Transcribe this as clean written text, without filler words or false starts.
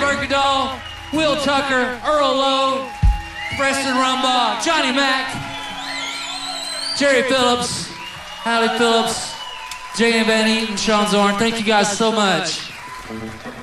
Bergdahl, Will Tucker, Earl Lowe, Preston Rumbaugh, Johnny Mack, Jerry Phillips, Hallie Phillips, J.M. Van Eaton, Sean Zorn. Thank you guys so much.